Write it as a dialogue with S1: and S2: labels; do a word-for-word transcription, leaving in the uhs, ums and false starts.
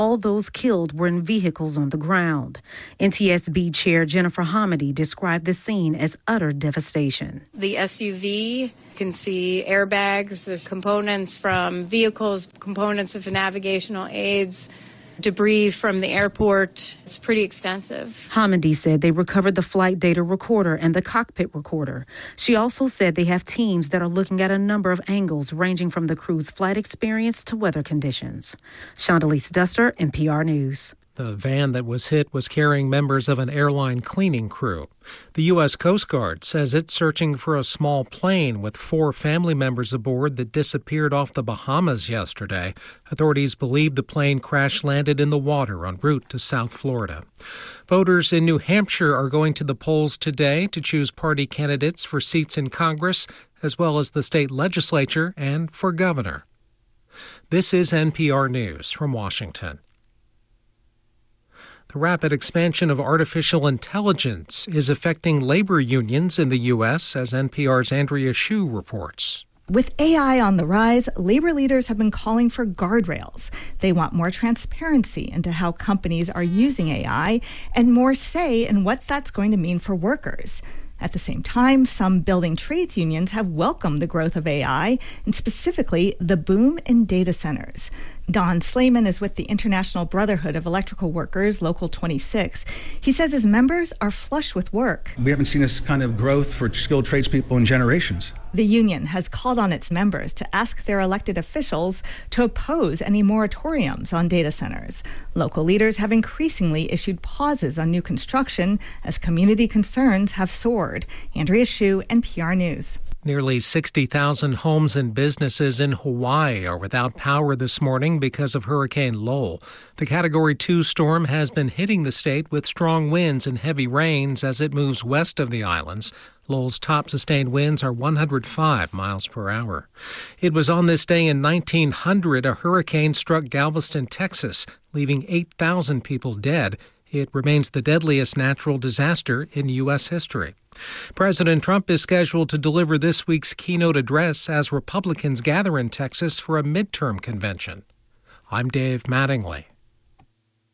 S1: All those killed were in vehicles on the ground. N T S B Chair Jennifer Hamady described the scene as utter devastation.
S2: The S U V, you can see airbags, there's components from vehicles, components of navigational aids, debris from the airport. It's pretty extensive.
S1: Hamady said they recovered the flight data recorder and the cockpit recorder. She also said they have teams that are looking at a number of angles ranging from the crew's flight experience to weather conditions. Shondalise Duster, N P R News.
S3: The van that was hit was carrying members of an airline cleaning crew. The U S Coast Guard says it's searching for a small plane with four family members aboard that disappeared off the Bahamas yesterday. Authorities believe the plane crash-landed in the water en route to South Florida. Voters in New Hampshire are going to the polls today to choose party candidates for seats in Congress, as well as the state legislature and for governor. This is N P R News from Washington. The rapid expansion of artificial intelligence is affecting labor unions in the U S, as N P R's Andrea Hsu reports.
S4: With A I on the rise, labor leaders have been calling for guardrails. They want more transparency into how companies are using A I and more say in what that's going to mean for workers. At the same time, some building trades unions have welcomed the growth of A I, and specifically the boom in data centers. Don Slayman is with the International Brotherhood of Electrical Workers, Local twenty-six. He says his members are flush with work.
S5: We haven't seen this kind of growth for skilled tradespeople in generations.
S4: The union has called on its members to ask their elected officials to oppose any moratoriums on data centers. Local leaders have increasingly issued pauses on new construction as community concerns have soared. Andrea Hsu, N P R News.
S3: Nearly sixty thousand homes and businesses in Hawaii are without power this morning because of Hurricane Lowell. The Category two storm has been hitting the state with strong winds and heavy rains as it moves west of the islands. Lowell's top sustained winds are one hundred five miles per hour. It was on this day in nineteen hundred a hurricane struck Galveston, Texas, leaving eight thousand people dead. It remains the deadliest natural disaster in U S history. President Trump is scheduled to deliver this week's keynote address as Republicans gather in Texas for a midterm convention. I'm Dave Mattingly.